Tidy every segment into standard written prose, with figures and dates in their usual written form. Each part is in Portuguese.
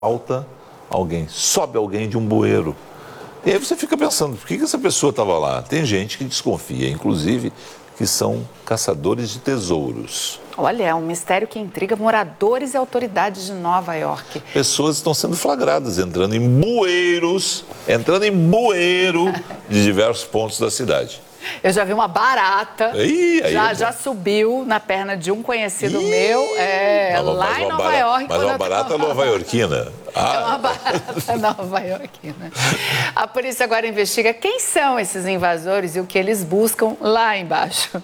Falta alguém, sobe alguém de um bueiro. E aí você fica pensando, por que essa pessoa estava lá? Tem gente que desconfia, inclusive, que são caçadores de tesouros. Olha, é um mistério que intriga moradores e autoridades de Nova York. Pessoas estão sendo flagradas, entrando em bueiro de diversos pontos da cidade. Eu já vi uma barata, já subiu na perna de um conhecido meu, lá em Nova York. Mas uma barata nova-iorquina. É uma barata nova-iorquina. A polícia agora investiga quem são esses invasores e o que eles buscam lá embaixo.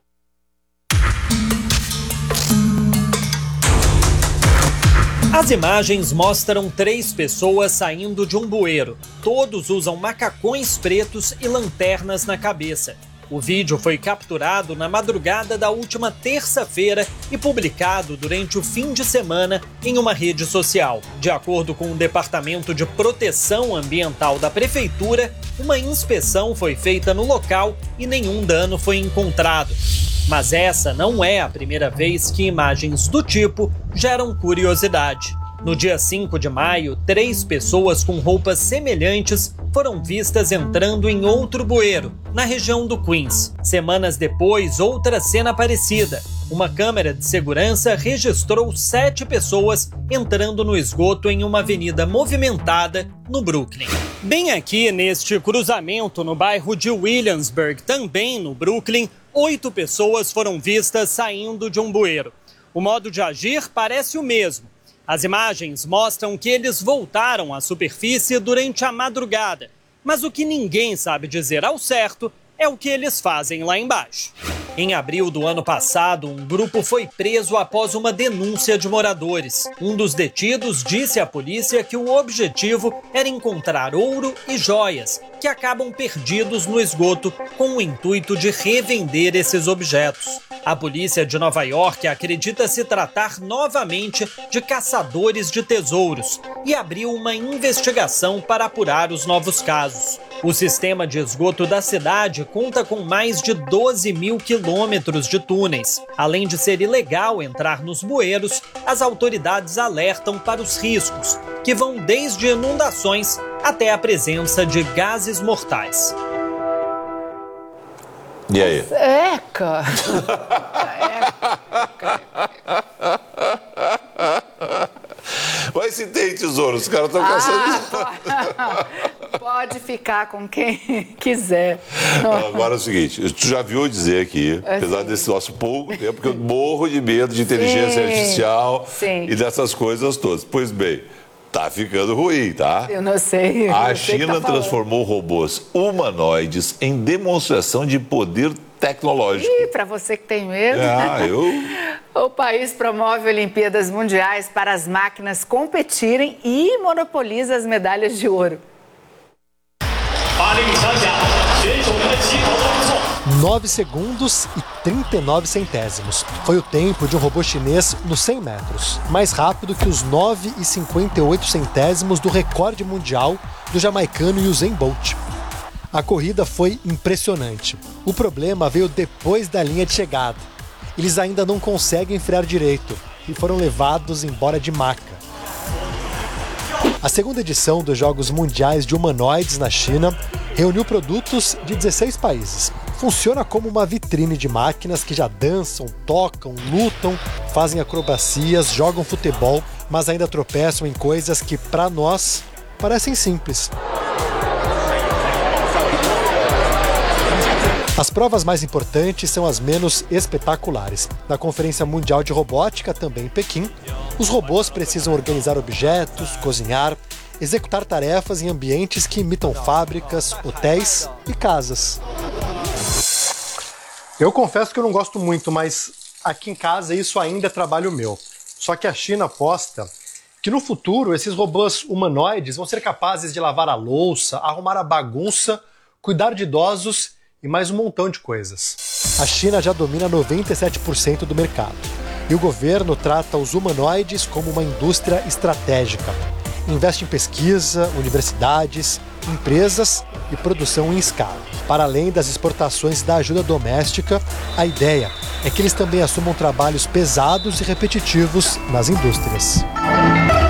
As imagens mostram 3 pessoas saindo de um bueiro. Todos usam macacões pretos e lanternas na cabeça. O vídeo foi capturado na madrugada da última terça-feira e publicado durante o fim de semana em uma rede social. De acordo com o Departamento de Proteção Ambiental da Prefeitura, uma inspeção foi feita no local e nenhum dano foi encontrado. Mas essa não é a primeira vez que imagens do tipo geram curiosidade. No dia 5 de maio, 3 pessoas com roupas semelhantes foram vistas entrando em outro bueiro, na região do Queens. Semanas depois, outra cena parecida. Uma câmera de segurança registrou 7 pessoas entrando no esgoto em uma avenida movimentada no Brooklyn. Bem aqui, neste cruzamento no bairro de Williamsburg, também no Brooklyn, 8 pessoas foram vistas saindo de um bueiro. O modo de agir parece o mesmo. As imagens mostram que eles voltaram à superfície durante a madrugada, mas o que ninguém sabe dizer ao certo é o que eles fazem lá embaixo. Em abril do ano passado, um grupo foi preso após uma denúncia de moradores. Um dos detidos disse à polícia que o objetivo era encontrar ouro e joias, que acabam perdidos no esgoto, com o intuito de revender esses objetos. A polícia de Nova York acredita se tratar novamente de caçadores de tesouros e abriu uma investigação para apurar os novos casos. O sistema de esgoto da cidade conta com mais de 12 mil quilômetros de túneis. Além de ser ilegal entrar nos bueiros, as autoridades alertam para os riscos, que vão desde inundações até a presença de gases mortais. E aí? Eca! Mas se tem tesouro, os caras estão caçando. Pode ficar com quem quiser. Agora é o seguinte, tu já viu dizer aqui, apesar desse nosso pouco tempo, que eu morro de medo de inteligência artificial e dessas coisas todas. Pois bem, tá ficando ruim, tá? Eu não sei. A China transformou robôs humanoides em demonstração de poder tecnológico. Ih, pra você que tem medo. O país promove Olimpíadas Mundiais para as máquinas competirem e monopoliza as medalhas de ouro. 9 segundos e 39 centésimos. Foi o tempo de um robô chinês nos 100 metros. Mais rápido que os 9 e 58 centésimos do recorde mundial do jamaicano Usain Bolt. A corrida foi impressionante. O problema veio depois da linha de chegada. Eles ainda não conseguem frear direito e foram levados embora de maca. A segunda edição dos Jogos Mundiais de Humanoides na China reuniu produtos de 16 países. Funciona como uma vitrine de máquinas que já dançam, tocam, lutam, fazem acrobacias, jogam futebol, mas ainda tropeçam em coisas que, para nós, parecem simples. As provas mais importantes são as menos espetaculares. Na Conferência Mundial de Robótica, também em Pequim, os robôs precisam organizar objetos, cozinhar, executar tarefas em ambientes que imitam fábricas, hotéis e casas. Eu confesso que eu não gosto muito, mas aqui em casa isso ainda é trabalho meu. Só que a China aposta que no futuro esses robôs humanoides vão ser capazes de lavar a louça, arrumar a bagunça, cuidar de idosos e mais um montão de coisas. A China já domina 97% do mercado. E o governo trata os humanoides como uma indústria estratégica. Investe em pesquisa, universidades, empresas e produção em escala. Para além das exportações da ajuda doméstica, a ideia é que eles também assumam trabalhos pesados e repetitivos nas indústrias.